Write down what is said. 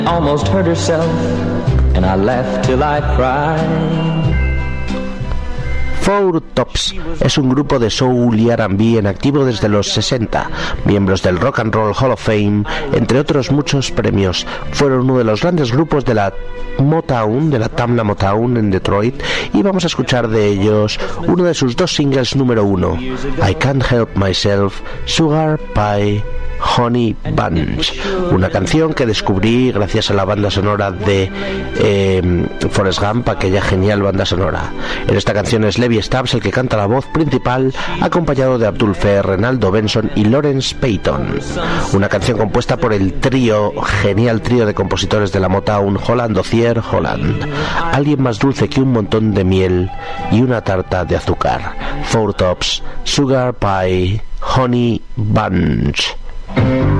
Almost hurt herself, and I laughed till I cried. Four Tops es un grupo de soul y R&B en activo desde los 60, miembros del Rock and Roll Hall of Fame, entre otros muchos premios. Fueron uno de los grandes grupos de la Motown, de la Tamla Motown en Detroit, y vamos a escuchar de ellos uno de sus dos singles número 1, I Can't Help Myself, Sugar Pie Honey Bunch, una canción que descubrí gracias a la banda sonora de Forrest Gump, aquella genial banda sonora. En esta canción es Levi Stubbs el que canta la voz principal, acompañado de Abdul Fer, Renaldo Benson y Lawrence Payton. Una canción compuesta por el genial trío de compositores de la Motown, Holland, Dozier, Holland. Alguien más dulce que un montón de miel y una tarta de azúcar. Four Tops, Sugar Pie Honey Bunch.